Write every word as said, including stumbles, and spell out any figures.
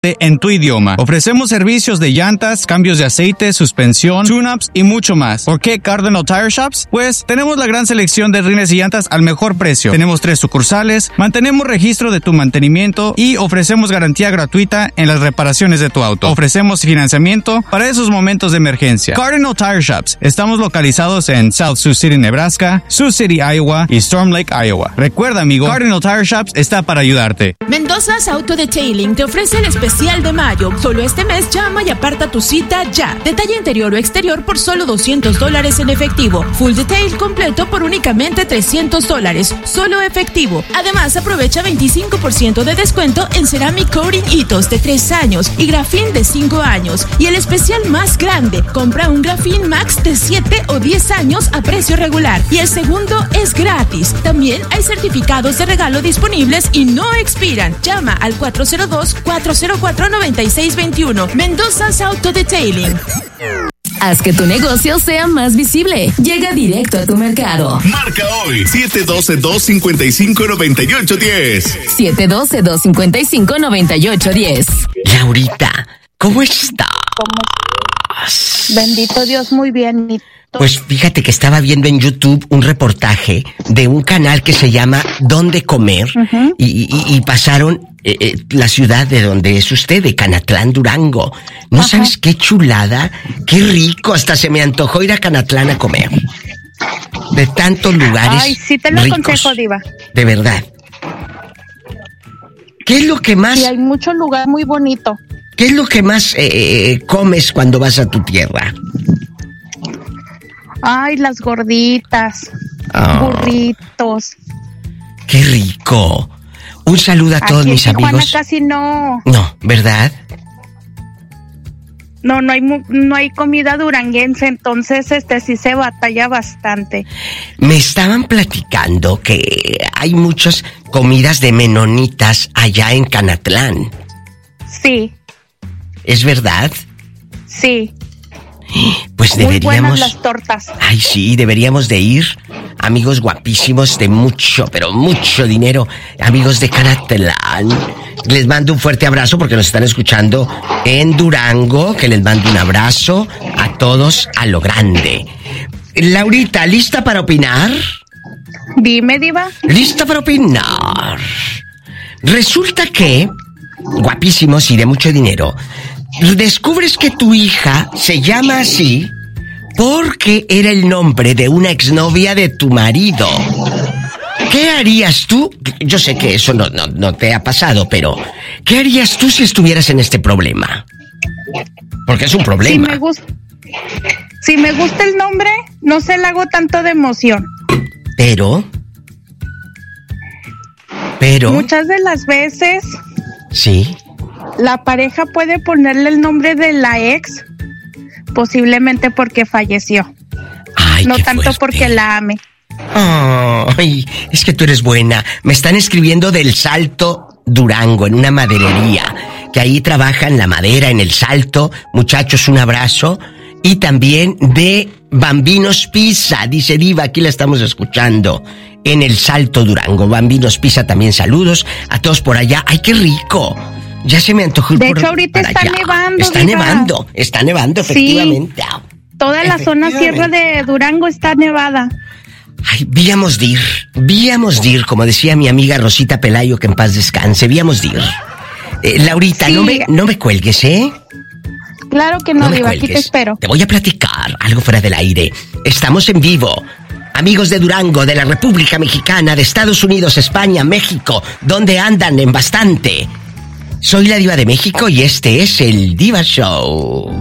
en tu idioma. Ofrecemos servicios de llantas, cambios de aceite, suspensión, tune-ups y mucho más. ¿Por qué Cardinal Tire Shops? Pues tenemos la gran selección de rines y llantas al mejor precio. Tenemos tres sucursales, mantenemos registro de tu mantenimiento y ofrecemos garantía gratuita en las reparaciones de tu auto. Ofrecemos financiamiento para esos momentos de emergencia. Cardinal Tire Shops. Estamos localizados en South Sioux City, Nebraska, Sioux City, Iowa y Storm Lake, Iowa. Recuerda, amigo, Cardinal Tire Shops está para ayudarte. Mendoza's Auto Detailing te ofrece el especial de mayo. Solo este mes llama y aparta tu cita ya. Detalle interior o exterior por solo doscientos dólares en efectivo. Full detail completo por únicamente trescientos dólares. Solo efectivo. Además, aprovecha veinticinco por ciento de descuento en Ceramic Coating Hitos de tres años y Grafin de cinco años. Y el especial más grande, compra un Grafin Max de siete o diez años a precio regular. Y el segundo es gratis. También hay certificados de regalo disponibles y no expiran. Llama al cuatro cero dos, cuatro cero cuatro, nueve seis dos uno. Mendoza's Auto Detailing. Haz que tu negocio sea más visible. Llega directo a tu mercado. Marca hoy siete uno dos, dos cinco cinco, nueve ocho uno cero. siete uno dos, dos cinco cinco, nueve ocho uno cero. Laurita, ¿cómo estás? Bendito Dios, muy bien. ¿Y Pues fíjate que estaba viendo en YouTube un reportaje de un canal que se llama Dónde Comer, uh-huh. y, y, y pasaron eh, eh, la ciudad de donde es usted, de Canatlán, Durango. ¿No uh-huh. sabes qué chulada? ¡Qué rico! Hasta se me antojó ir a Canatlán a comer. De tantos lugares Ay, sí te lo ricos. aconsejo, Diva. De verdad. ¿Qué es lo que más... Sí, hay mucho lugar muy bonito. ¿Qué es lo que más eh, comes cuando vas a tu tierra? Ay, las gorditas, oh. burritos. ¡Qué rico! Un saludo a Aquí todos en mis Tijuana amigos. Casi no. No, ¿verdad? No, no hay no hay comida duranguense, entonces este sí se batalla bastante. Me estaban platicando que hay muchas comidas de menonitas allá en Canatlán. Sí. ¿Es verdad? Sí. Pues muy deberíamos... buenas las tortas. Ay, sí, deberíamos de ir. Amigos guapísimos de mucho, pero mucho dinero. Amigos de Canatlán. Les mando un fuerte abrazo porque nos están escuchando en Durango. Que les mando un abrazo a todos a lo grande. Laurita, ¿lista para opinar? Dime, Diva. ¿Lista para opinar? Resulta que... guapísimos y de mucho dinero... descubres que tu hija se llama así porque era el nombre de una exnovia de tu marido. ¿Qué harías tú? Yo sé que eso no, no, no te ha pasado, pero ¿qué harías tú si estuvieras en este problema? Porque es un problema. Si me gusta, si me gusta el nombre, no se le hago tanto de emoción. Pero... Pero... muchas de las veces... Sí... la pareja puede ponerle el nombre de la ex, posiblemente porque falleció. Ay, no qué tanto fuerte. porque la ame. Ay, es que tú eres buena. Me están escribiendo del Salto, Durango, en una maderería, que ahí trabajan la madera en el Salto. Muchachos, un abrazo. Y también de Bambinos Pizza, dice Diva, aquí la estamos escuchando, en el Salto, Durango. Bambinos Pizza también, saludos a todos por allá. ¡Ay, qué rico! Ya se me antojó ir de por hecho, ahorita está allá. nevando. Está Diva. nevando, está nevando, efectivamente. Sí, toda la zona sierra de Durango está nevada. Ay, víamos de ir, víamos de ir, como decía mi amiga Rosita Pelayo, que en paz descanse, víamos de ir. Eh, Laurita, sí. no me, no me cuelgues, ¿eh? Claro que no, no me Diva, cuelgues. aquí te espero. Te voy a platicar algo fuera del aire. Estamos en vivo. Amigos de Durango, de la República Mexicana, de Estados Unidos, España, México, donde andan en bastante. Soy la Diva de México y este es el Diva Show.